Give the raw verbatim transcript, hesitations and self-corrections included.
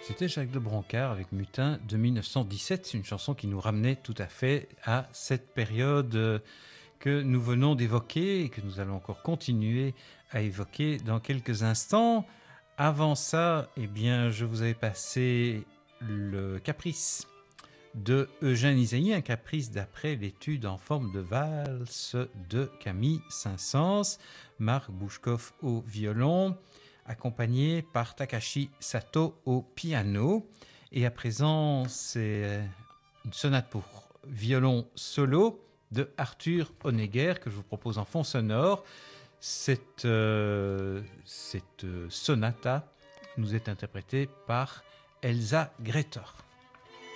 C'était Jacques de Brancard avec Mutin de mille neuf cent dix-sept. C'est une chanson qui nous ramenait tout à fait à cette période que nous venons d'évoquer et que nous allons encore continuer à évoquer dans quelques instants. Avant ça, eh bien, je vous avais passé le Caprice de Eugène Ysaÿe, un caprice d'après l'étude en forme de valse de Camille Saint-Saëns, Marc Bouchkov au violon, accompagné par Takashi Sato au piano. Et à présent, c'est une sonate pour violon solo de Arthur Honegger que je vous propose en fond sonore. Cette, euh, cette sonata nous est interprétée par Elsa Gretör.